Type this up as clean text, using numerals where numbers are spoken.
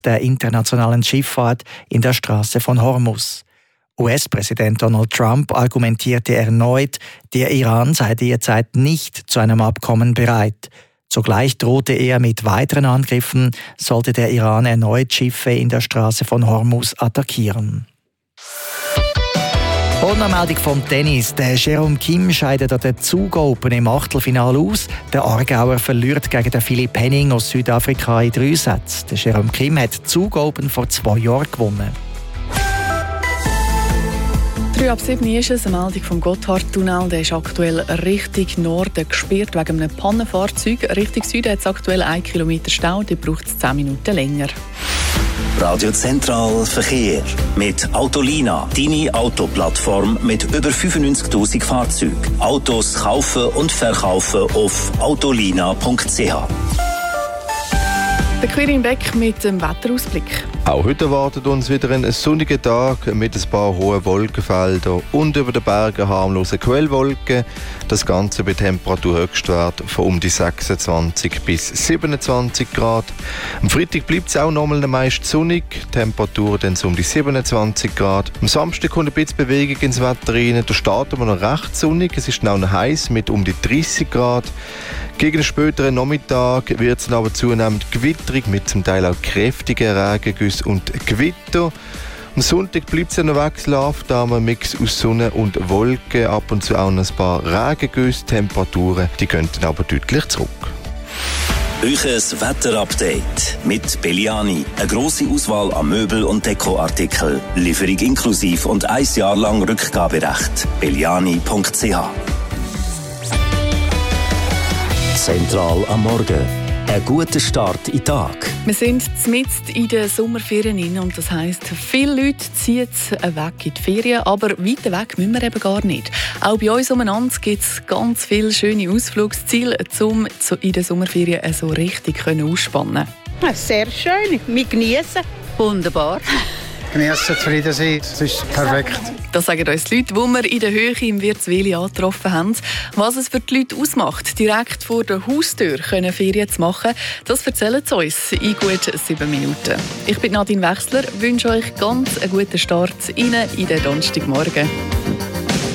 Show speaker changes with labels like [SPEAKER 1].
[SPEAKER 1] der internationalen Schifffahrt in der Straße von Hormuz. US-Präsident Donald Trump argumentierte erneut, der Iran sei derzeit nicht zu einem Abkommen bereit. Zugleich drohte er mit weiteren Angriffen, sollte der Iran erneut Schiffe in der Straße von Hormuz attackieren. Und eine Meldung vom Tennis. Der Jerome Kim scheidet an der Zug Open im Achtelfinale aus. Der Aargauer verliert gegen den Philipp Henning aus Südafrika in 3 Sätzen. Der Jerome Kim hat die Zug Open vor 2 Jahren gewonnen.
[SPEAKER 2] 6:03 ist es, eine Meldung vom Gotthardtunnel. Der ist aktuell Richtung Norden gesperrt wegen einem Pannenfahrzeug. Richtung Süden hat es aktuell 1 Kilometer Stau, die braucht es 10 Minuten länger.
[SPEAKER 3] Radio Zentral Verkehr mit Autolina, deine Autoplattform mit über 95'000 Fahrzeugen. Autos kaufen und verkaufen auf autolina.ch.
[SPEAKER 2] Der Quirin Beck mit dem Wetterausblick.
[SPEAKER 4] Auch heute erwartet uns wieder ein sonniger Tag mit ein paar hohen Wolkenfeldern und über den Bergen harmlose Quellwolken. Das Ganze bei Temperaturhöchstwert von um die 26 bis 27 Grad. Am Freitag bleibt es auch nochmal meist sonnig, Temperatur dann so um die 27 Grad. Am Samstag kommt ein bisschen Bewegung ins Wetter rein, da starten wir noch recht sonnig, es ist auch noch heiß mit um die 30 Grad. Gegen den späteren Nachmittag wird es aber zunehmend gewitterig mit zum Teil auch kräftigen Regengüssen und Gewitter. Am Sonntag bleibt es noch wechselhaft, da haben wir einen Mix aus Sonne und Wolken, ab und zu auch noch ein paar Regengüsse. Temperaturen, die gehen dann aber deutlich zurück.
[SPEAKER 3] Euches Wetterupdate mit Belliani. Eine grosse Auswahl an Möbel- und Dekoartikeln. Lieferung inklusiv und 1 Jahr lang Rückgaberecht. belliani.ch. Zentral am Morgen. Ein guter Start in den Tag.
[SPEAKER 2] Wir sind mitten in den Sommerferien rein und das heisst, viele Leute ziehen weg in die Ferien, aber weiter weg müssen wir eben gar nicht. Auch bei uns umeinander gibt es ganz viele schöne Ausflugsziele, um in den Sommerferien so richtig ausspannen können.
[SPEAKER 5] Sehr schön, wir genießen.
[SPEAKER 6] Wunderbar.
[SPEAKER 7] Geniessen, zufrieden sein, das ist perfekt.
[SPEAKER 2] Das sagen uns die Leute, die wir in der Höhe im Wirtswili angetroffen haben. Was es für die Leute ausmacht, direkt vor der Haustür Ferien zu machen, das erzählen sie uns in gut 7 Minuten. Ich bin Nadine Wechsler, wünsche euch ganz einen guten Start in den Donnerstagmorgen.